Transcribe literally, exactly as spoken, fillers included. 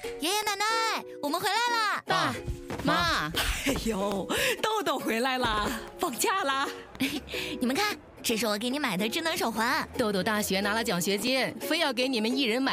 爷爷奶奶，我们回来啦！ 爸妈， 哎呦，豆豆回来啦，放假啦！ 你们看，这是我给你买的智能手环。 豆豆大学拿了奖学金，非要给你们一人买